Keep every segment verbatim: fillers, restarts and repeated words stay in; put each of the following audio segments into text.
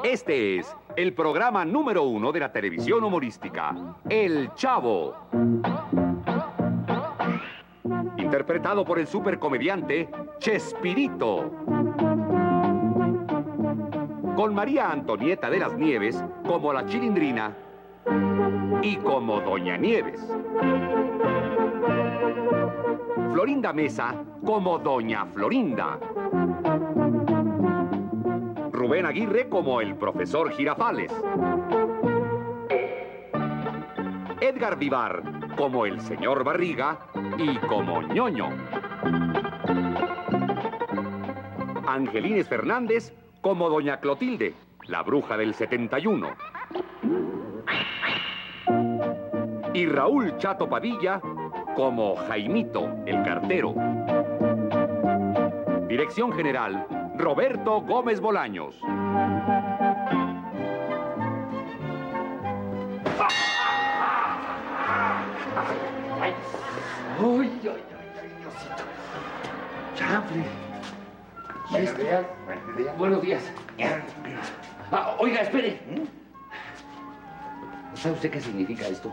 Este es el programa número uno de la televisión humorística, El Chavo. Interpretado por el supercomediante Chespirito. Con María Antonieta de las Nieves como la Chilindrina y como Doña Nieves. Florinda Mesa como Doña Florinda. Rubén Aguirre como el profesor Girafales. Edgar Vivar como el señor Barriga y como Ñoño. Angelines Fernández como Doña Clotilde, la bruja del setenta y uno. Y Raúl Chato Padilla como Jaimito, el cartero. Dirección general, Roberto Gómez Bolaños. ¡Ay! ¡Ay, ay, ay, Diosito! ¡Chanfle! Buenos días, buenos días. Buenos días. Ah, oiga, espere. ¿Sabe usted qué significa esto?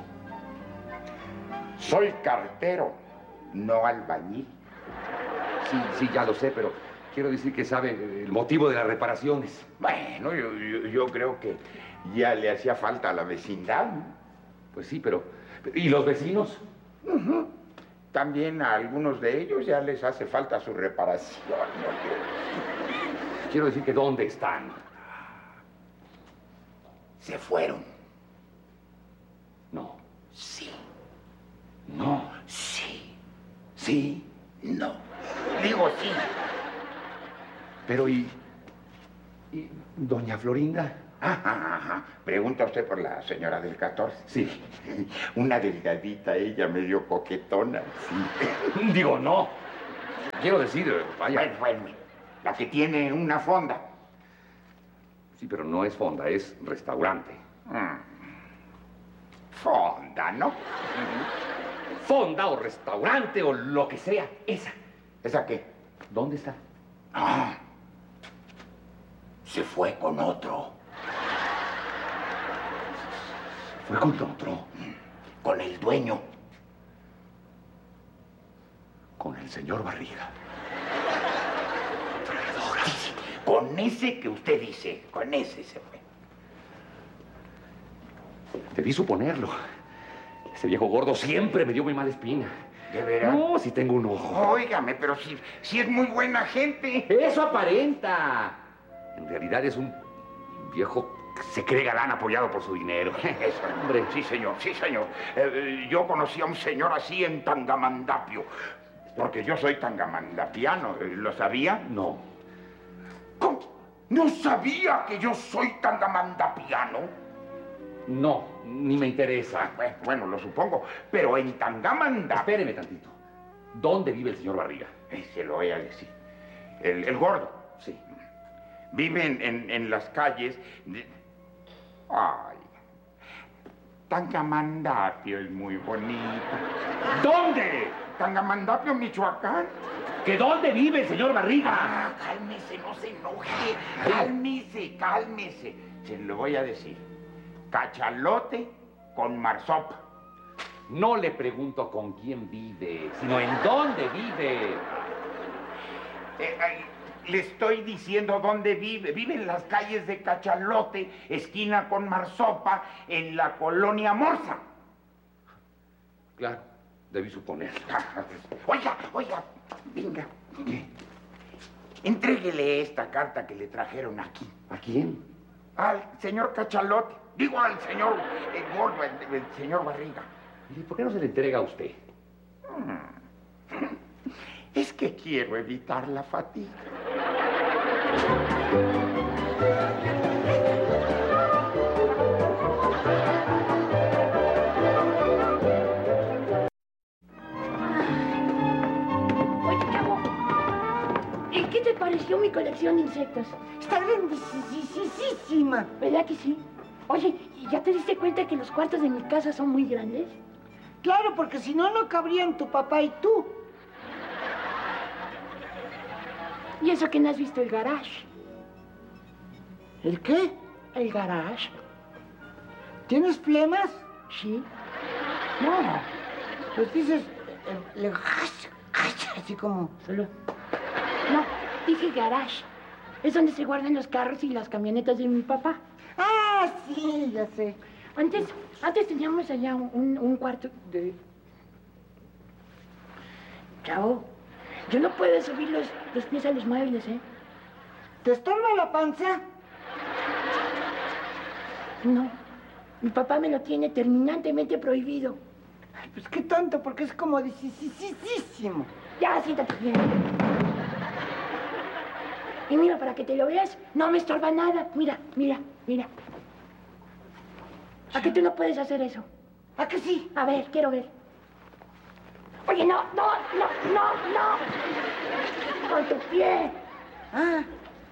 Soy cartero, no albañil. Sí, sí, ya lo sé, pero quiero decir que sabe el motivo de las reparaciones. Bueno, yo, yo, yo creo que ya le hacía falta a la vecindad, ¿no? Pues sí, pero... ¿Y los vecinos? Uh-huh. También a algunos de ellos ya les hace falta su reparación, ¿no? Quiero decir que ¿dónde están? Se fueron. No. Sí. No. Sí. Sí. No. Digo sí. Pero ¿y... y doña Florinda? Ajá, ajá. Pregunta usted por la señora del catorce. Sí. Una delgadita, ella medio coquetona. Sí. Digo, no. Quiero decir, vaya... Bueno, bueno, la que tiene una fonda. Sí, pero no es fonda, es restaurante. Mm. Fonda, ¿no? Fonda o restaurante o lo que sea, esa. ¿Esa qué? ¿Dónde está? Ah, se fue con otro. ¿Fue con otro? Con el dueño. Con el señor Barriga. Sí, sí, con ese que usted dice, con ese se fue. Debí suponerlo. Ese viejo gordo siempre me dio muy mala espina. ¿De veras? No, si tengo un ojo. Óigame, pero si, si es muy buena gente. Eso aparenta. En realidad es un viejo que se cree galán apoyado por su dinero. Eso, hombre. Sí, señor, sí, señor. Eh, yo conocí a un señor así en Tangamandapio. Porque yo soy tangamandapiano. ¿Lo sabía? No. ¿Cómo? ¿No sabía que yo soy tangamandapiano? No, ni me interesa. Ah, bueno, bueno, lo supongo. Pero en Tangamandapio... Espéreme tantito. ¿Dónde vive el señor Barriga? Eh, se lo voy a decir. El, el gordo. Sí. Vive en, en, en las calles de... Ay, Tangamandapio es muy bonito. ¿Dónde? Tangamandapio, Michoacán. ¿Que dónde vive el señor Barriga? Ah, cálmese, no se enoje. Cálmese, cálmese. Se lo voy a decir. Cachalote con marsopa. No le pregunto con quién vive, sino en dónde vive. Eh, eh, le estoy diciendo dónde vive. Vive en las calles de Cachalote, esquina con marsopa, en la colonia Morsa. Claro, debí suponerlo. Oiga, oiga, venga. ¿Qué? Entréguele esta carta que le trajeron aquí. ¿A quién? Al señor Cachalote. Digo al señor eh, gordo, el, el señor Barriga. ¿Y por qué no se le entrega a usted? Hmm. Es que quiero evitar la fatiga. Oye, Chavo, ¿y qué te pareció mi colección de insectos? Está grandísima. ¿Verdad que sí? Oye, ¿y ya te diste cuenta que los cuartos de mi casa son muy grandes? Claro, porque si no, no cabrían tu papá y tú. Y eso que no has visto el garage. ¿El qué? El garage. ¿Tienes flemas? Sí. No. Pues dices... El, el, así como... Solo. No, dije garage. Es donde se guardan los carros y las camionetas de mi papá. Ah, sí, ya sé. Antes, antes teníamos allá un, un cuarto de... Chavo, yo no puedo subir los, los pies a los muebles, ¿eh? ¿Te estorba la panza? No, mi papá me lo tiene terminantemente prohibido. Ay, pues qué tonto, porque es como dicisísimo. Ya, siéntate bien. Y mira, para que te lo veas, no me estorba nada. Mira, mira, mira. ¿A qué tú no puedes hacer eso? ¿A que sí? A ver, quiero ver. Oye, no, no, no, no, no. Con tu pie. Ah.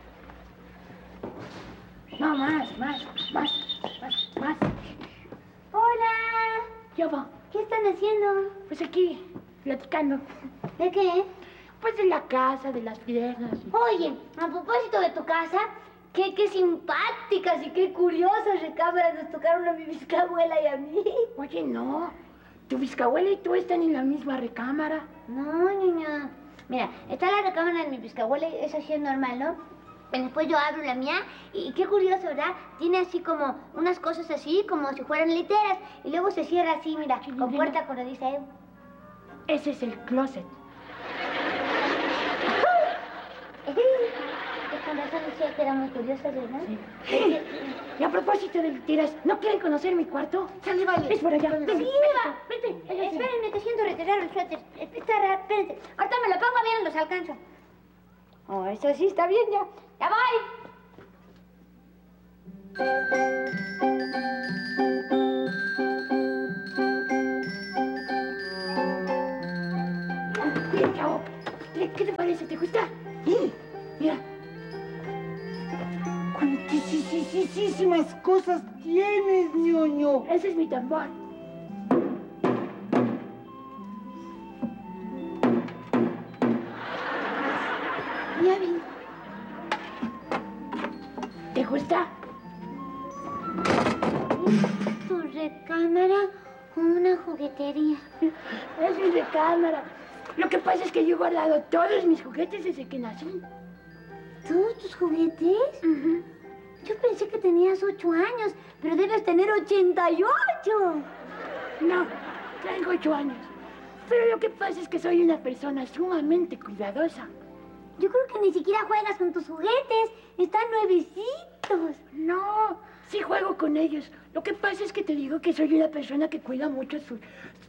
No, más, más, más, más, más. Hola. ¿Qué va? ¿Qué están haciendo? Pues aquí, platicando. ¿De qué? Pues de la casa, de las piernas. Oye, a propósito de tu casa, qué, qué simpáticas y qué curiosas recámaras nos tocaron a mi bisabuela y a mí. Oye, no. Tu bisabuela y tú están en la misma recámara. No, niña. Mira, está la recámara de mi bisabuela, eso sí es normal, ¿no? Y después yo abro la mía y qué curioso, ¿verdad? Tiene así como unas cosas así, como si fueran literas. Y luego se cierra así, mira, con puerta corrediza, ¿eh? Ese es el closet. Con razón decía que era muy curiosa, ¿verdad? Sí. Y a propósito de literas, ¿no quieren conocer mi cuarto? Sale, vale. Es por allá. Sí, Vente, va. vente, vente. Allá sí. Espérenme, te siento retirar el suéter. Está raro, espérense. Ahorita me lo pongo bien, los alcanzo. Oh, eso sí está bien ya. ¡Ya voy! Mira, chavo. ¿Qué te parece? ¿Te gusta? Sí. Mira. Cuantísimas cosas tienes, ñoño. Ese es mi tambor. Ya vi. ¿Te gusta? ¿Tu recámara o una juguetería? Es mi recámara. Lo que pasa es que yo he guardado todos mis juguetes desde que nací. ¿Todos tus juguetes? Uh-huh. Yo pensé que tenías ocho años, pero debes tener ochenta y ocho. No, tengo ocho años. Pero lo que pasa es que soy una persona sumamente cuidadosa. Yo creo que ni siquiera juegas con tus juguetes. Están nuevecitos. No, sí juego con ellos. Lo que pasa es que te digo que soy una persona que cuida mucho sus...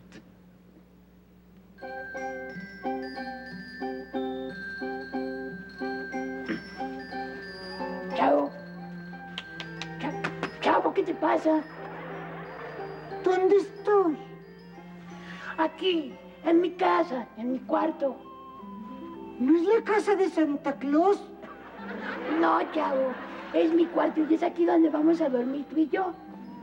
Chao. Chao. Chao, ¿qué te pasa? ¿Dónde estoy? Aquí, en mi casa, en mi cuarto. ¿No es la casa de Santa Claus? No, chavo, es mi cuarto y es aquí donde vamos a dormir tú y yo.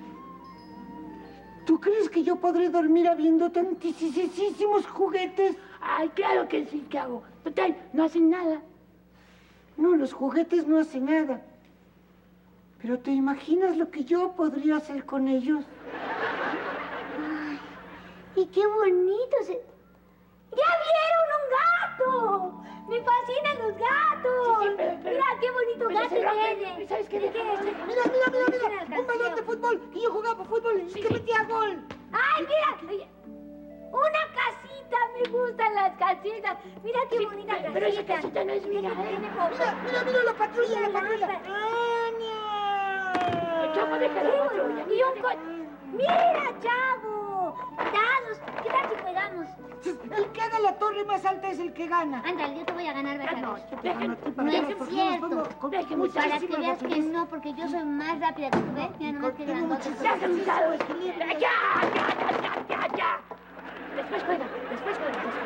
¿Tú crees que yo podré dormir habiendo tantísimos juguetes? Ay, claro que sí, chavo. Total, no hacen nada. No, los juguetes no hacen nada. Pero ¿te imaginas lo que yo podría hacer con ellos? Ay, y qué bonitos. ¡Ya vieron un gato! ¡Me fascinan los gatos! Sí, sí, pero, pero, mira qué bonito pero gato se rompe. tiene. ¿Sabes qué? ¿De qué es? Mira, mira, mira, mira. Un balón de fútbol. Y yo jugaba fútbol y Sí, que sí. metía gol. ¡Ay, mira! Oye, una casita, me gustan las casitas. Mira qué Sí, bonita pero- casita. pero esa casita no es mía, Mira, ¿eh? tiene como- Mira, mira, mira la patrulla, la Mira, patrulla. la- ¡Aña! Chavo, deja la patrulla. Y un co... ¡Mira, chavo! ¡Dados! ¿Qué tal si jugamos? El que haga la torre más alta es el que gana. Ándale, yo te voy a ganar, ¿verdad? No, Déjame, dejen- No déjame, es porque cierto. nos vamos con- Dejen con muchas Para que muchísimas veas que razones. no, porque yo soy más rápida que tú, ¿ves? Mira nomás que Tengo grandota muchísimas- soy. Ya, cansado. Ya, ya, ya, ya, ya, ya. Después juega, después juega, después.